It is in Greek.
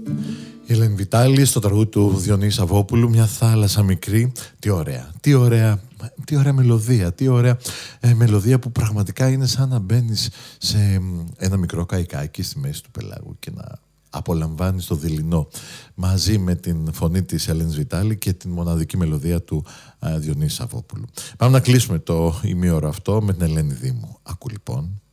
Η Ελένη Βιτάλη στο τραγούδι του Διονύση Σαββόπουλου, «Μια θάλασσα μικρή». Τι ωραία, τι ωραία μελωδία, τι ωραία μελωδία που πραγματικά είναι σαν να μπαίνεις σε ένα μικρό καϊκάκι στη μέση του πελάγου και να απολαμβάνεις το δειλινό μαζί με την φωνή της Ελένης Βιτάλη και την μοναδική μελωδία του Διονύση Σαββόπουλου. Πάμε να κλείσουμε το ημίωρο αυτό με την Ελένη Δήμου. Άκου λοιπόν.